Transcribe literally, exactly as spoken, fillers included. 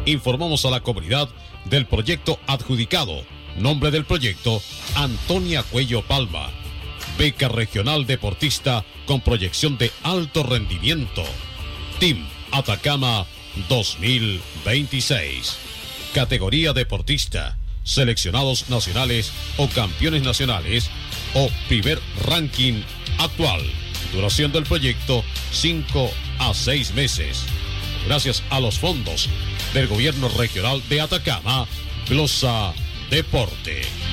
Informamos a la comunidad del proyecto adjudicado. Nombre del proyecto: Antonia Cuello Palma. Beca regional deportista con proyección de alto rendimiento. Team Atacama dos mil veintiséis. Categoría deportista. Seleccionados nacionales o campeones nacionales o primer ranking actual. Duración del proyecto: cinco a seis meses. Gracias a los fondos del Gobierno Regional de Atacama, Glosa Deporte.